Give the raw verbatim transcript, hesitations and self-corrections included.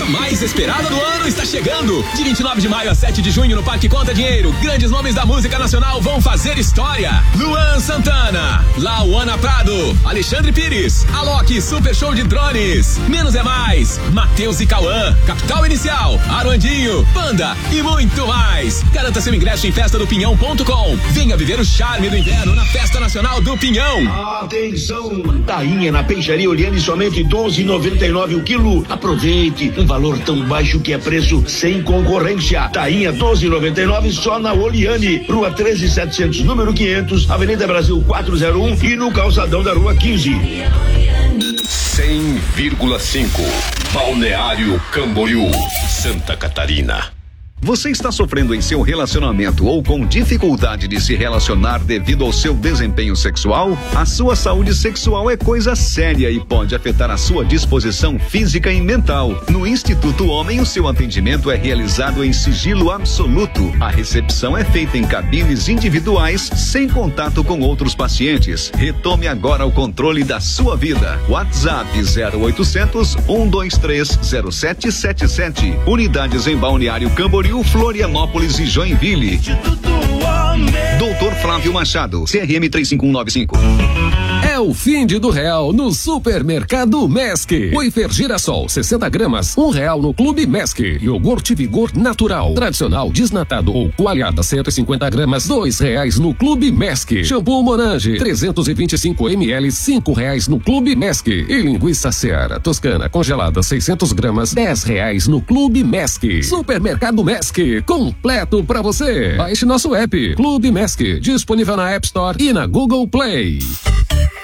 festa mais esperada do ano está chegando. De vinte e nove de maio a sete de junho no Parque Conta Dinheiro, grandes nomes da música nacional vão fazer história. Luan Santana, Lauana Prado, Alexandre Pires, Alok Super Show de Drones, Menos é Mais, Matheus e Cauã, Capital Inicial, Aruandinho, Panda e muito mais. Garanta seu ingresso em festa do pinhão ponto com. Venha viver o charme do inverno na Festa Nacional do Pinhão. Atenção! Tainha na Peixaria Oliane, somente doze e noventa e nove o quilo. Aproveite, um valor tão baixo que é preço sem concorrência. Tainha doze e noventa e nove só na Oliane. Rua treze setecentos, número quinhentos, Avenida Brasil quatrocentos e um e no calçadão da Rua quinze. cem vírgula cinco Balneário Camboriú, Santa Catarina. Você está sofrendo em seu relacionamento ou com dificuldade de se relacionar devido ao seu desempenho sexual? A sua saúde sexual é coisa séria e pode afetar a sua disposição física e mental. No Instituto Homem, o seu atendimento é realizado em sigilo absoluto. A recepção é feita em cabines individuais, sem contato com outros pacientes. Retome agora o controle da sua vida. WhatsApp zero oitocentos, um dois três, zero sete sete sete. Unidades em Balneário Camboriú, Florianópolis e Joinville. Doutor Flávio Machado, C R M três cinco um nove cinco. É o fim de do real no Supermercado Mesc. Wafer Girassol sessenta gramas, um real no Clube Mesc. Iogurte Vigor Natural, tradicional desnatado ou coalhada cento e cinquenta gramas, dois reais no Clube Mesc. Shampoo Monange trezentos e vinte e cinco mililitros, cinco reais no Clube Mesc. E linguiça Seara Toscana congelada seiscentos gramas, dez reais no Clube Mesc. Supermercado Mesc, completo pra você. Baixe nosso app Clube Mesc, disponível na App Store e na Google Play.